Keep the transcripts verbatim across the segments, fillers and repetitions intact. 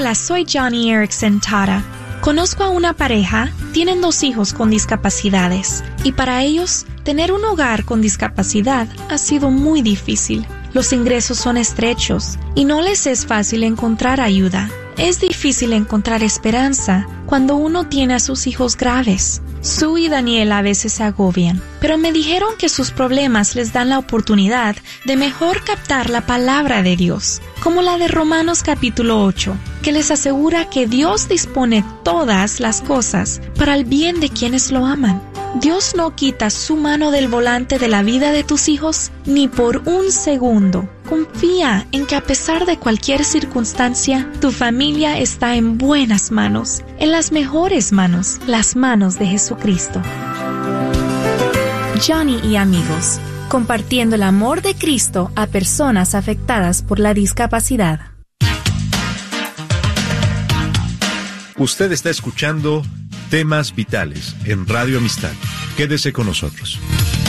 Hola, soy Johnny Erickson Tara. Conozco a una pareja, tienen dos hijos con discapacidades y para ellos tener un hogar con discapacidad ha sido muy difícil. Los ingresos son estrechos y no les es fácil encontrar ayuda. Es difícil encontrar esperanza cuando uno tiene a sus hijos graves. Sue y Daniel a veces se agobian, pero me dijeron que sus problemas les dan la oportunidad de mejor captar la palabra de Dios, como la de Romanos capítulo ocho, que les asegura que Dios dispone todas las cosas para el bien de quienes lo aman. Dios no quita su mano del volante de la vida de tus hijos ni por un segundo. Confía en que a pesar de cualquier circunstancia, tu familia está en buenas manos, en las mejores manos, las manos de Jesucristo. Johnny y amigos, compartiendo el amor de Cristo a personas afectadas por la discapacidad. Usted está escuchando Temas Vitales en Radio Amistad. Quédese con nosotros.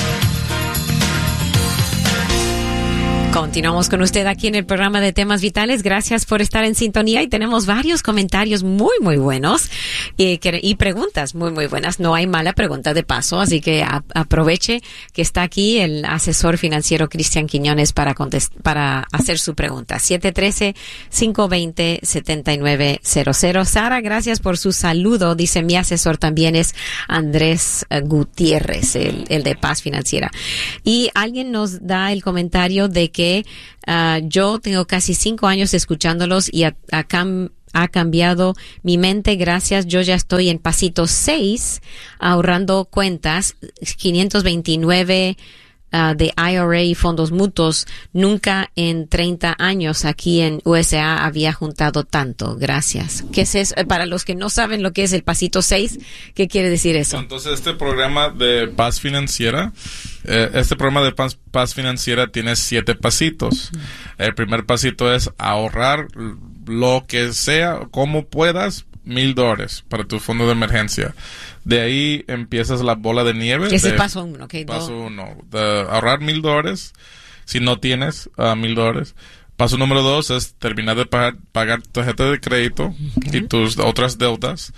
Continuamos con usted aquí en el programa de Temas Vitales. Gracias por estar en sintonía y tenemos varios comentarios muy, muy buenos y, y preguntas muy, muy buenas. No hay mala pregunta de paso, así que a, aproveche que está aquí el asesor financiero Cristian Quiñones para contest, para hacer su pregunta. siete uno tres, cinco dos cero, siete nueve cero cero. Sara, gracias por su saludo. Dice, mi asesor también es Andrés Gutiérrez, el, el de Paz Financiera. Y alguien nos da el comentario de que Uh, yo tengo casi cinco años escuchándolos y a, a cam, ha cambiado mi mente. Gracias. Yo ya estoy en pasito seis, ahorrando cuentas, quinientos veintinueve uh, de I R A y fondos mutuos. Nunca en treinta años aquí en U S A había juntado tanto. Gracias. ¿Qué es eso? Para los que no saben lo que es el pasito seis, ¿qué quiere decir eso? Entonces, este programa de Paz Financiera, eh, este programa de Paz, Paz Financiera tiene siete pasitos. Uh-huh. El primer pasito es ahorrar lo que sea, como puedas, mil dólares para tu fondo de emergencia. De ahí empiezas la bola de nieve. Ese es paso uno, ¿ok? Paso no. uno. De ahorrar mil dólares, si no tienes uh, mil dólares. Paso número dos es terminar de pagar, pagar tu tarjeta de crédito okay. y tus otras deudas,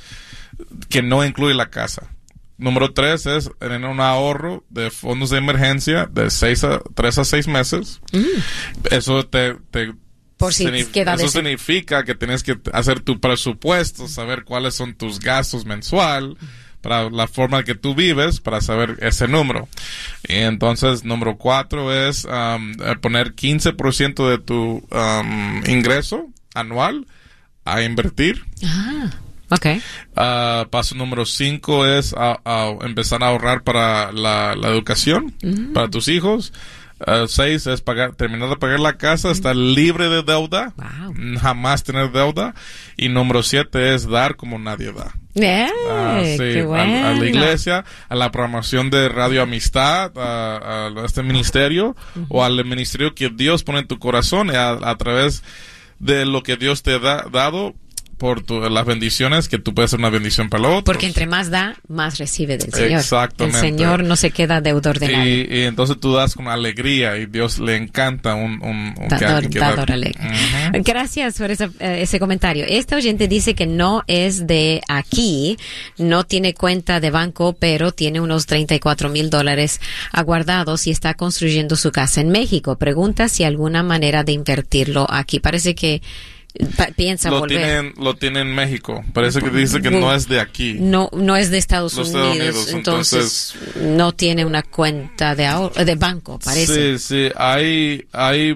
que no incluye la casa. Número tres es tener un ahorro de fondos de emergencia de seis a, tres a seis meses. Mm. Eso te, te Por si Signif- queda eso de significa que tienes que hacer tu presupuesto, saber cuáles son tus gastos mensual para la forma que tú vives, para saber ese número. Y entonces, número cuatro es um, poner quince por ciento de tu um, ingreso anual a invertir. Ah, okay. Uh, paso número cinco es a, a empezar a ahorrar para la, la educación, mm. para tus hijos. Uh, seis es pagar, terminar de pagar la casa, estar libre de deuda, wow. jamás tener deuda. Y número siete es dar como nadie da. Yeah, uh, sí, qué bueno. a, a la iglesia, a la programación de Radio Amistad, a, a este ministerio, uh-huh. o al ministerio que Dios pone en tu corazón, a, a través de lo que Dios te ha da, dado por tu, las bendiciones, que tú puedes ser una bendición para los otros. Porque entre más da, más recibe del Señor. Exactamente. El Señor no se queda deudor de y, nadie. Y entonces tú das con alegría y Dios le encanta un... un, un dador, que, que dador da, alegre. Uh-huh. Gracias por ese, eh, ese comentario. Este oyente dice que no es de aquí, no tiene cuenta de banco, pero tiene unos treinta y cuatro mil dólares aguardados y está construyendo su casa en México. Pregunta si hay alguna manera de invertirlo aquí. Parece que Pa- piensa lo volver. Tienen, lo tiene en México. Parece que dice que no es de aquí. No, no es de Estados, Los Unidos, Estados Unidos, entonces, entonces no tiene una cuenta de ahorro, de banco, parece. Sí, sí, hay, hay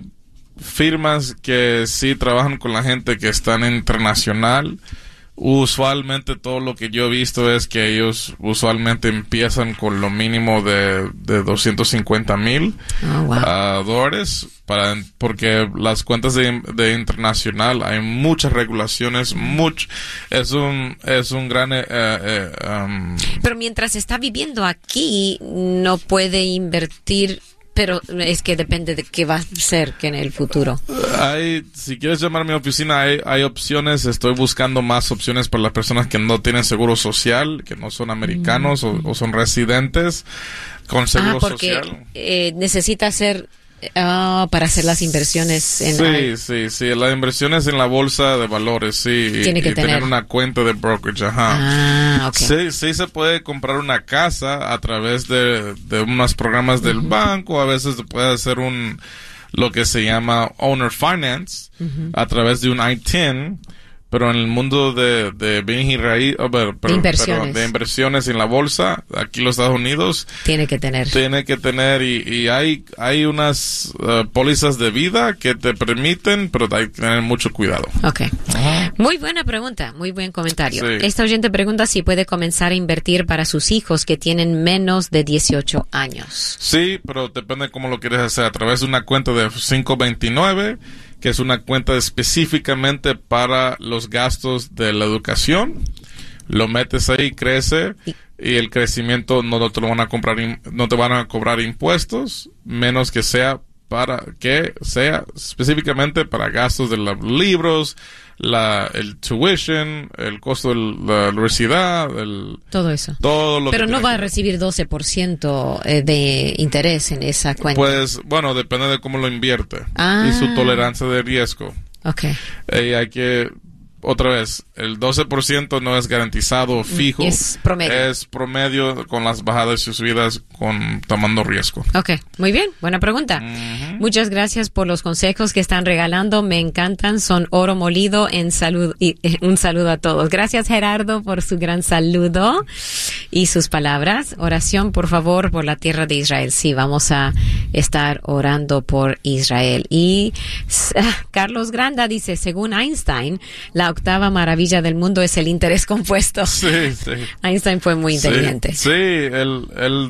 firmas que sí trabajan con la gente que están internacional. Usualmente todo lo que yo he visto es que ellos usualmente empiezan con lo mínimo de, de doscientos cincuenta mil oh, wow. uh, dólares para, porque las cuentas de, de internacional hay muchas regulaciones, much, es un es un gran eh, eh, um, pero mientras está viviendo aquí no puede invertir. Pero es que depende de qué va a ser que en el futuro. Hay, si quieres llamar a mi oficina, hay, hay opciones. Estoy buscando más opciones para las personas que no tienen seguro social, que no son americanos mm. o, o son residentes con seguro ah, porque, social. Eh, necesita ser Uh, para hacer las inversiones en sí, la... sí, sí, las inversiones en la bolsa de valores, sí. Tiene que y tener. tener una cuenta de brokerage, ajá. Ah, okay. Sí, sí se puede comprar una casa a través de, de unos programas del uh-huh. banco, a veces se puede hacer un, lo que se llama owner finance, uh-huh. a través de un I T I N. Pero en el mundo de, de bienes y raíces, oh, pero, pero, inversiones. Pero de inversiones en la bolsa, aquí en los Estados Unidos, tiene que tener. Tiene que tener, y, y hay, hay unas uh, pólizas de vida que te permiten, pero hay que tener mucho cuidado. Okay. Ajá. Muy buena pregunta, muy buen comentario. Sí. Esta oyente pregunta si puede comenzar a invertir para sus hijos que tienen menos de dieciocho años. Sí, pero depende de cómo lo quieres hacer, a través de una cuenta de cinco veintinueve, que es una cuenta específicamente para los gastos de la educación. Lo metes ahí, crece, y, y el crecimiento no te lo van a comprar, no te van a cobrar impuestos, menos que sea para que sea específicamente para gastos de los libros, la el tuition, el costo de la universidad, el, todo eso. Todo lo Pero que no va a que... recibir doce por ciento de interés en esa cuenta. Pues, bueno, depende de cómo lo invierte ah. y su tolerancia de riesgo. Okay. Y hay que, otra vez, el doce por ciento no es garantizado fijo. Es promedio. Es promedio con las bajadas y subidas con tomando riesgo. Ok, muy bien, buena pregunta. Uh-huh. Muchas gracias por los consejos que están regalando, me encantan, son oro molido en salud y eh, un saludo a todos. Gracias Gerardo por su gran saludo y sus palabras. Oración, por favor, por la tierra de Israel. Sí, vamos a estar orando por Israel. Y uh, Carlos Granda dice, según Einstein, la octava maravilla del mundo es el interés compuesto. Sí, sí. Einstein fue muy inteligente. Sí, sí, él, él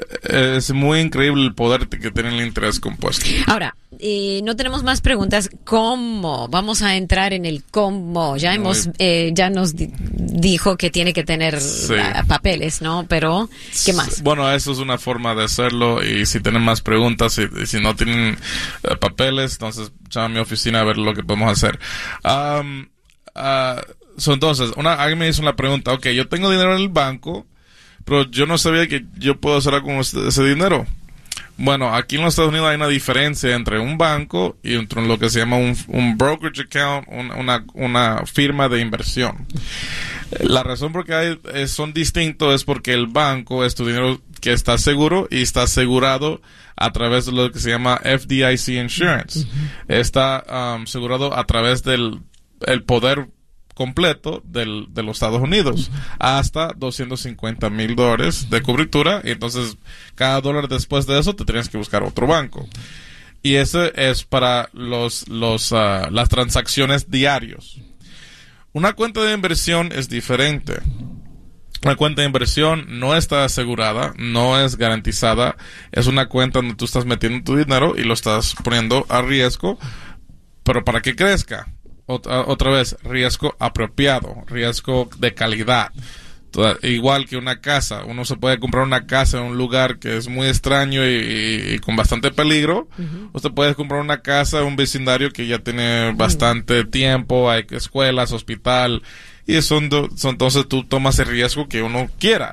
es muy increíble el poder que tiene el interés compuesto. Ahora, eh, no tenemos más preguntas. ¿Cómo? Vamos a entrar en el cómo. Ya hemos, eh, ya nos di- dijo que tiene que tener sí. uh, papeles, ¿no? Pero, ¿qué más? Bueno, eso es una forma de hacerlo, y si tienen más preguntas y, y si no tienen uh, papeles, entonces llama a mi oficina a ver lo que podemos hacer. Um, uh, so, entonces, una, alguien me hizo una pregunta. Ok, yo tengo dinero en el banco, pero yo no sabía que yo puedo hacer algo con ese dinero. Bueno, aquí en los Estados Unidos hay una diferencia entre un banco y entre lo que se llama un, un brokerage account, un, una, una firma de inversión. La razón por qué hay, eh, son distintos es porque el banco es tu dinero que está seguro y está asegurado a través de lo que se llama F D I C Insurance. Está um, asegurado a través del el poder completo del, de los Estados Unidos, hasta doscientos cincuenta mil dólares de cobertura, y entonces cada dólar después de eso te tienes que buscar otro banco. Y ese es para los, los, uh, las transacciones diarios. Una cuenta de inversión es diferente. Una cuenta de inversión no está asegurada, no es garantizada, es una cuenta donde tú estás metiendo tu dinero y lo estás poniendo a riesgo, pero para que crezca. Otra, otra vez, riesgo apropiado, riesgo de calidad. Toda, igual que una casa, uno se puede comprar una casa en un lugar que es muy extraño y, y, y con bastante peligro. Uh-huh. Usted puede comprar una casa en un vecindario que ya tiene bastante uh-huh. tiempo, hay escuelas, hospital, y son, do, son entonces tú tomas el riesgo que uno quiera.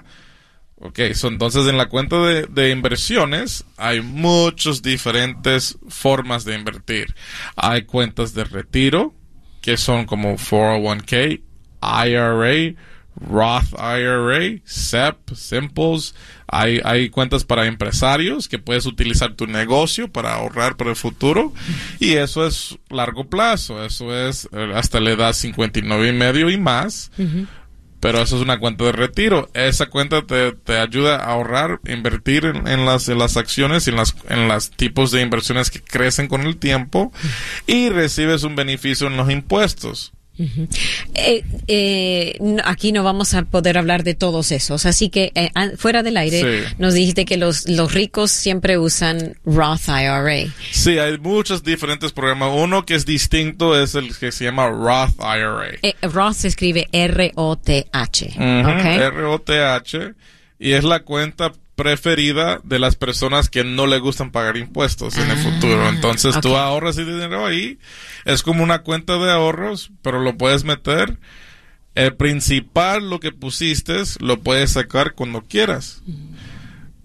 Ok, so, entonces en la cuenta de, de inversiones hay muchas diferentes formas de invertir. Hay cuentas de retiro, que son como cuatro oh uno k, I R A, Roth I R A, S E P, Simples. Hay, hay cuentas para empresarios que puedes utilizar tu negocio para ahorrar para el futuro. Y eso es largo plazo. Eso es hasta la edad cincuenta y nueve y medio y más. Uh-huh. Pero eso es una cuenta de retiro. Esa cuenta te, te ayuda a ahorrar, invertir en, en, las, en las acciones y en las en los tipos de inversiones que crecen con el tiempo, y recibes un beneficio en los impuestos. Uh-huh. Eh, eh, no, aquí no vamos a poder hablar de todos esos, así que eh, fuera del aire sí. Nos dijiste que los, los ricos siempre usan Roth I R A. Sí, hay muchos diferentes programas. Uno que es distinto es el que se llama Roth I R A. Eh, Roth se escribe R O T H. Uh-huh, okay. R O T H, y es la cuenta preferida de las personas que no le gustan pagar impuestos ah, en el futuro. Entonces okay. Tú ahorras ese dinero ahí, es como una cuenta de ahorros, pero lo puedes meter. El principal, lo que pusiste, lo puedes sacar cuando quieras.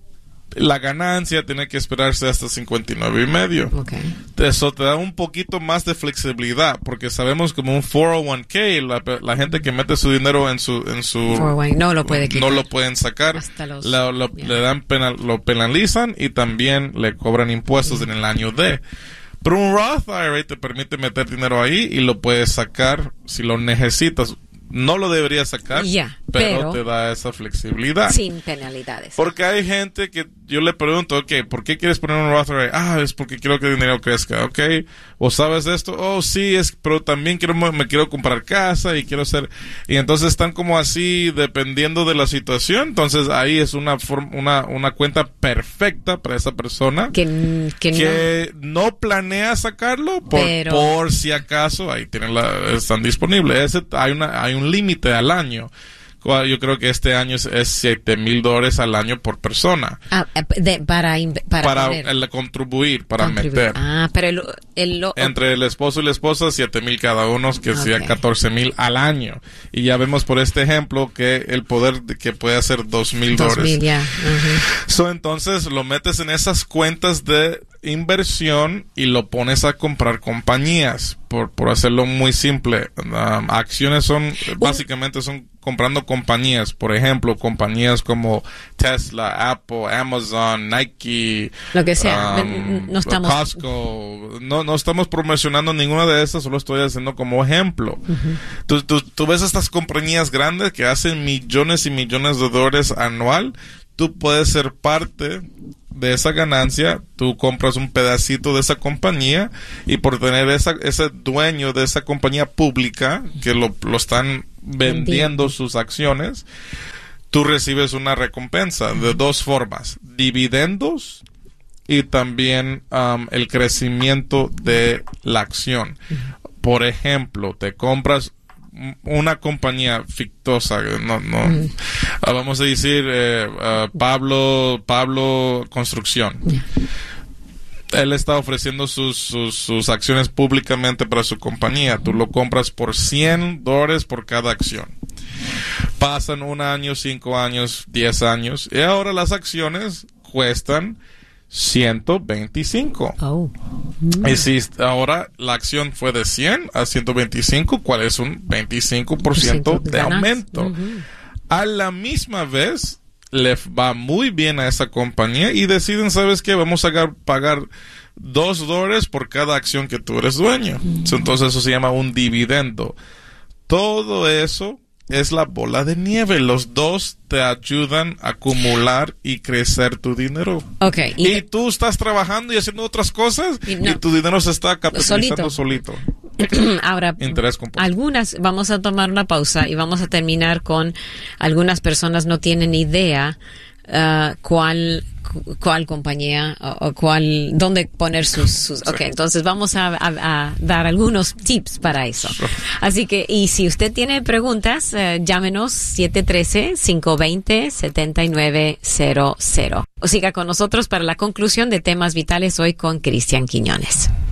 La ganancia tiene que esperarse hasta cincuenta y nueve y medio. Okay. Eso te da un poquito más de flexibilidad, porque sabemos como un cuatro oh one k, la, la gente que mete su dinero en su en su cuatro oh one no lo puede quitar. No lo pueden sacar. Hasta los, lo, lo, yeah. le dan penal, lo penalizan y también le cobran impuestos mm. en el año D. Pero un Roth I R A te permite meter dinero ahí y lo puedes sacar si lo necesitas. No lo deberías sacar, yeah, pero, pero te da esa flexibilidad. Sin penalidades. Porque hay gente que yo le pregunto, ok, ¿por qué quieres poner un Roth I R A? Ah, es porque quiero que el dinero crezca, ok. ¿O sabes esto? Oh, sí, es, pero también quiero, me quiero comprar casa y quiero hacer... Y entonces están como así, dependiendo de la situación. Entonces ahí es una forma, una, una cuenta perfecta para esa persona que, que, que no. no planea sacarlo por, pero... por si acaso. Ahí tienen la, están disponibles. Ese, hay una, hay un límite al año. Yo creo que este año es, es siete mil dólares al año por persona. Ah, de, para, para, para el, contribuir, para contribuir. meter. Ah, pero el, el, el, entre el esposo y la esposa, siete mil cada uno, que okay. sea catorce mil al año. Y ya vemos por este ejemplo que el poder de que puede hacer dos mil dólares. Yeah. Uh-huh. So, entonces lo metes en esas cuentas de inversión y lo pones a comprar compañías, por, por hacerlo muy simple. Um, acciones son, básicamente son comprando compañías, por ejemplo, compañías como Tesla, Apple, Amazon, Nike, lo que sea. um, no estamos... Costco. No, no estamos promocionando ninguna de estas, solo estoy haciendo como ejemplo. Uh-huh. Tú, tú, tú ves estas compañías grandes que hacen millones y millones de dólares anual. Tú puedes ser parte de esa ganancia, tú compras un pedacito de esa compañía y por tener esa, ese dueño de esa compañía pública que lo, lo están vendiendo sus acciones, tú recibes una recompensa de dos formas: dividendos y también um, el crecimiento de la acción. Por ejemplo, te compras una compañía fictosa, no, no, mm. uh, vamos a decir eh, uh, Pablo, Pablo Construcción. Yeah. Él está ofreciendo sus, sus, sus acciones públicamente para su compañía. Tú lo compras por cien dólares por cada acción. Pasan un año, cinco años, diez años, y ahora las acciones cuestan ciento veinticinco. Oh. Mm. Y si ahora la acción fue de cien a ciento veinticinco, ¿cuál es un veinticinco por ciento de aumento? Uh-huh. A la misma vez, le va muy bien a esa compañía y deciden, ¿sabes qué? Vamos a pagar dos dólares por cada acción que tú eres dueño. Uh-huh. Entonces eso se llama un dividendo. Todo eso es la bola de nieve. Los dos te ayudan a acumular y crecer tu dinero. Okay. Y, y tú estás trabajando y haciendo otras cosas y, no, y tu dinero se está capitalizando solito. solito. Ahora, algunas, vamos a tomar una pausa y vamos a terminar con algunas personas no tienen idea uh, cuál cuál compañía o, o cuál dónde poner sus, sus ok, entonces vamos a, a, a dar algunos tips para eso. Así que, y si usted tiene preguntas, eh, llámenos siete uno tres, cinco dos cero, siete nueve cero cero o siga con nosotros para la conclusión de Temas Vitales hoy con Cristian Quiñones.